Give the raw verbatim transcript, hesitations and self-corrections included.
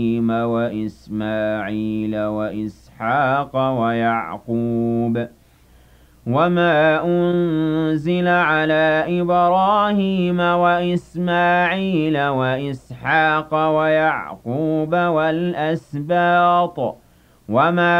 وإسماعيل وإسحاق ويعقوب وما أنزل على إبراهيم وإسماعيل وإسحاق ويعقوب والأسباط وما